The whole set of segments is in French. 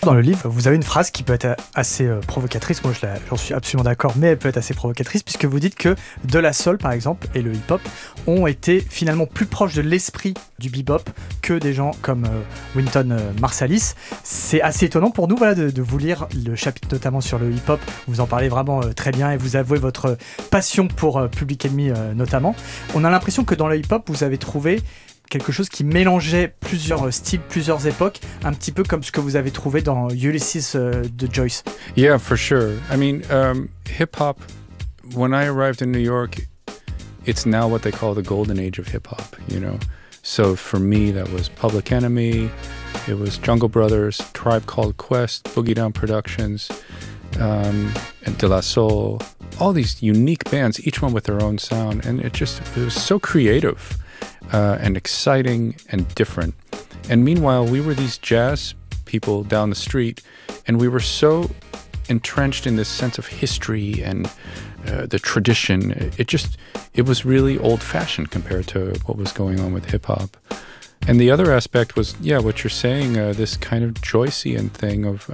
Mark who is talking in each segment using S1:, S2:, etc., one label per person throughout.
S1: dans le livre, vous avez une phrase qui peut être assez provocatrice, moi j'en suis absolument d'accord, mais elle peut être assez provocatrice, puisque vous dites que De La Soul, par exemple, et le hip-hop ont été finalement plus proches de l'esprit du bebop que des gens comme Wynton Marsalis. C'est assez étonnant pour nous de vous lire le chapitre notamment sur le hip-hop. Vous en parlez vraiment très bien et vous avouez votre passion pour Public Enemy notamment. On a l'impression que dans le hip-hop, vous avez trouvé quelque chose qui mélangeait plusieurs styles, plusieurs époques, un petit peu comme ce que vous avez trouvé dans Ulysses de Joyce.
S2: Yeah, for sure. I mean, hip-hop, when I arrived in New York, it's now what they call the golden age of hip-hop, you know? So for me, that was Public Enemy, it was Jungle Brothers, Tribe Called Quest, Boogie Down Productions, and De La Soul, all these unique bands, each one with their own sound, and it was so creative. And exciting and different. And meanwhile, we were these jazz people down the street, and we were so entrenched in this sense of history and the tradition. It was really old-fashioned compared to what was going on with hip-hop. And the other aspect was, what you're saying, this kind of Joycean thing of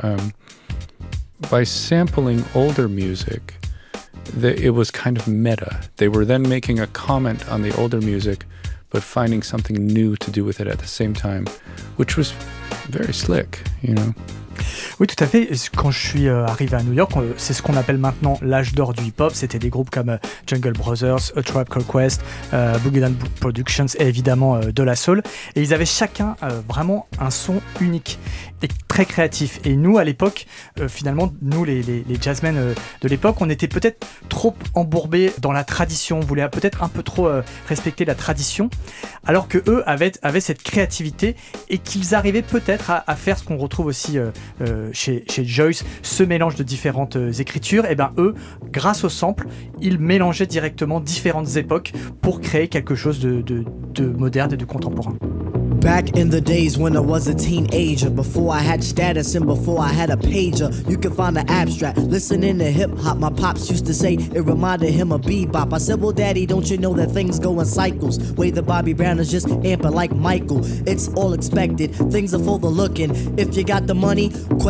S2: by sampling older music, it was kind of meta. They were then making a comment on the older music, but finding something new to do with it at the same time, which was very slick, you know.
S1: Oui, tout à fait. Quand je suis arrivé à New York, c'est ce qu'on appelle maintenant l'âge d'or du hip-hop. C'était des groupes comme Jungle Brothers, A Tribe Called Quest, Boogie Down Productions et évidemment De La Soul. Et ils avaient chacun vraiment un son unique et très créatif. Et nous, à l'époque, finalement, nous, les jazzmen de l'époque, on était peut-être trop embourbés dans la tradition. On voulait peut-être un peu trop respecter la tradition, alors que eux avaient cette créativité et qu'ils arrivaient peut-être à faire ce qu'on retrouve aussi chez Joyce, ce mélange de différentes écritures. Et ben eux, grâce au sample, ils mélangeaient directement différentes époques pour créer quelque chose de moderne et de contemporain.
S3: Back in the days when I was a teenager, before I had status and before I had a pager, you can find the abstract. Listening to hip hop, my pops used to say it reminded him of bebop. I said, well, daddy, don't you know that things go in cycles? Way that Bobby Brown is just amping like Michael. It's all expected, things are for the looking. If you got the money,